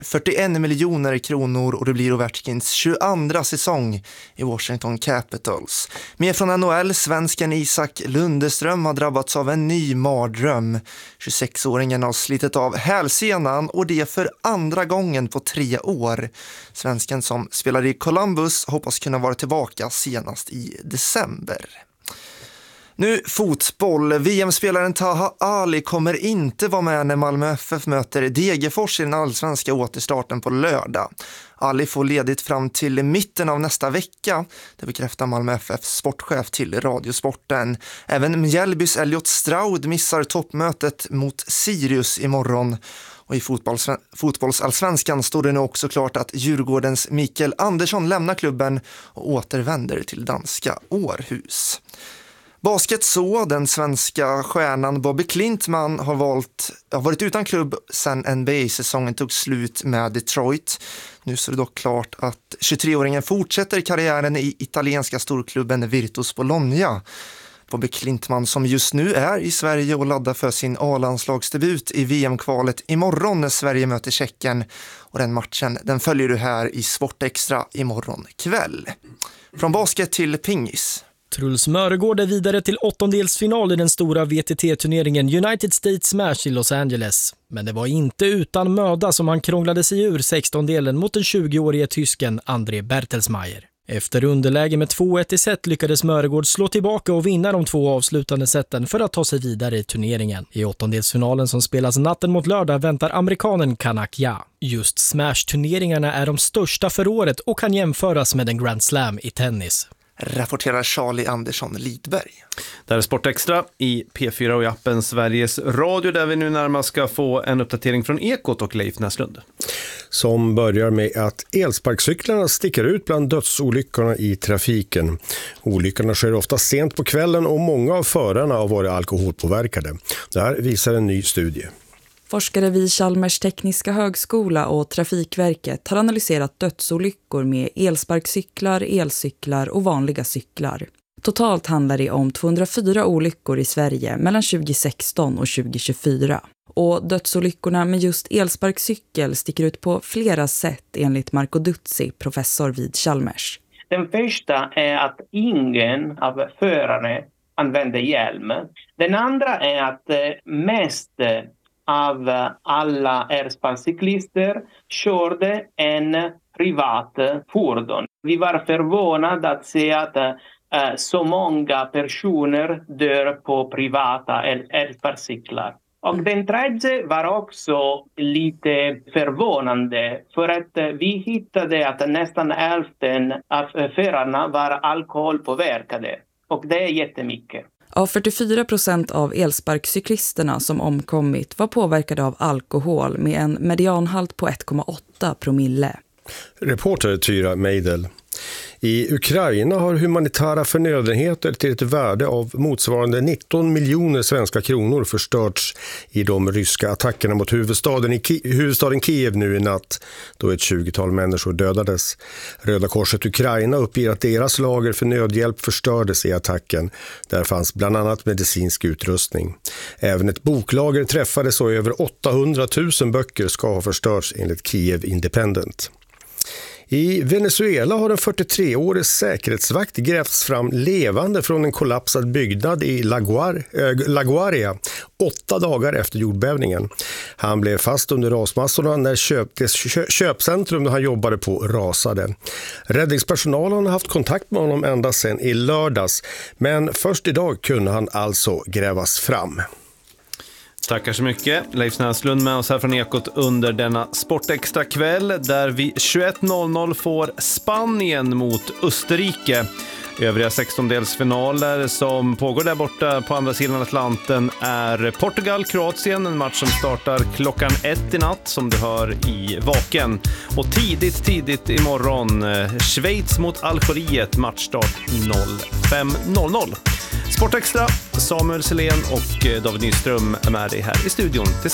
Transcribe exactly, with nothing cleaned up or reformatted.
fyrtioen miljoner kronor och det blir Ovechkins tjugoandra säsong i Washington Capitals. Mer från N H L, svensken Isak Lundeström har drabbats av en ny mardröm. tjugosexåringen har slitit av hälsenan och det för andra gången på tre år. Svensken som spelar i Columbus hoppas kunna vara tillbaka senast i december. Nu fotboll. V M-spelaren Taha Ali kommer inte vara med när Malmö F F möter Degerfors i den allsvenska återstarten på lördag. Ali får ledigt fram till mitten av nästa vecka. Det bekräftar Malmö F F:s sportchef till Radiosporten. Även Mjällbys Elliot Stroud missar toppmötet mot Sirius imorgon. Och i fotbolls- fotbollsallsvenskan står det nu också klart att Djurgårdens Mikael Andersson lämnar klubben och återvänder till danska Århus. Basket så, den svenska stjärnan Bobby Klintman har, valt, har varit utan klubb sedan N B A-säsongen tog slut med Detroit. Nu så är det dock klart att tjugotre-åringen fortsätter karriären i italienska storklubben Virtus Bologna. Bobby Klintman som just nu är i Sverige och laddar för sin A-landslagsdebut i V M-kvalet imorgon när Sverige möter Tjeckien. Och den matchen den följer du här i Sportextra imorgon kväll. Från basket till pingis. Truls Mörgård är vidare till åttondelsfinal i den stora V T T-turneringen United States Smash i Los Angeles. Men det var inte utan möda som han krånglade sig ur sextondelen mot den tjugoårige tysken André Bertelsmeier. Efter underläge med två ett i set lyckades Mörgård slå tillbaka och vinna de två avslutande seten för att ta sig vidare i turneringen. I åttondelsfinalen som spelas natten mot lördag väntar amerikanen Kanak Ja. Just Smash-turneringarna är de största för året och kan jämföras med en Grand Slam i tennis. Rapporterar Charlie Andersson Lidberg. Där är Sportextra i P fyra och i appen Sveriges Radio där vi nu närmast ska få en uppdatering från Ekot och Leif Näslund. Som börjar med att elsparkcyklarna sticker ut bland dödsolyckorna i trafiken. Olyckorna sker ofta sent på kvällen och många av förarna har varit alkoholpåverkade. Det här visar en ny studie. Forskare vid Chalmers tekniska högskola och Trafikverket har analyserat dödsolyckor med elsparkcyklar, elcyklar och vanliga cyklar. Totalt handlar det om tvåhundrafyra olyckor i Sverige mellan tjugohundrasexton och tjugohundratjugofyra. Och dödsolyckorna med just elsparkcykel sticker ut på flera sätt enligt Marco Duzzi, professor vid Chalmers. Den första är att ingen av förarna använder hjälm. Den andra är att mest av alla elsparkcyklister körde en privat fordon. Vi var förvånade att se att uh, så många personer dör på privata elsparkcyklar. Och den tredje var också lite förvånande för att uh, vi hittade att nästan hälften av förarna var alkoholpåverkade. Och det är jättemycket. Av fyrtiofyra procent av elsparkcyklisterna som omkommit var påverkade av alkohol med en medianhalt på ett komma åtta promille. Reporter Tyra Meidel. I Ukraina har humanitära förnödenheter till ett värde av motsvarande nitton miljoner svenska kronor förstörts i de ryska attackerna mot huvudstaden, i Ki- huvudstaden Kiev nu i natt, då ett tjugotal människor dödades. Röda Korset Ukraina uppger att deras lager för nödhjälp förstördes i attacken. Där fanns bland annat medicinsk utrustning. Även ett boklager träffades och över åttahundratusen böcker ska ha förstörts enligt Kiev Independent. I Venezuela har en fyrtiotre-årig säkerhetsvakt grävts fram levande från en kollapsad byggnad i La Guar- äh, La Guaria åtta dagar efter jordbävningen. Han blev fast under rasmassorna när köp, det köpcentrum där han jobbade på rasade. Räddningspersonalen har haft kontakt med honom ända sedan i lördags, men först idag kunde han alltså grävas fram. Tackar så mycket. Leif Näslund med oss här från Ekot under denna Sportextra kväll där vi tjugoett noll noll får Spanien mot Österrike. Övriga sextondelsfinaler som pågår där borta på andra sidan Atlanten är Portugal-Kroatien, en match som startar klockan ett i natt som du hör i Vaken. Och tidigt, tidigt imorgon Schweiz mot Algeriet, matchstart fem noll noll. Sportextra, Samuel Selén och David Nyström är med dig här i studion.